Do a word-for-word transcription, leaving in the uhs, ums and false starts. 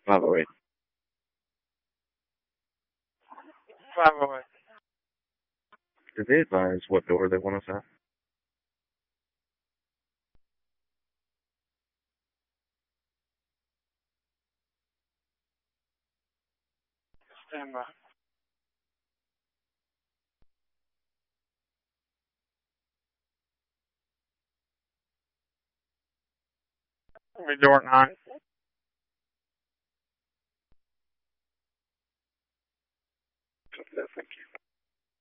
By the way. By the way. Did they advise what door they want us at? Stand by. We door nine. Thank you.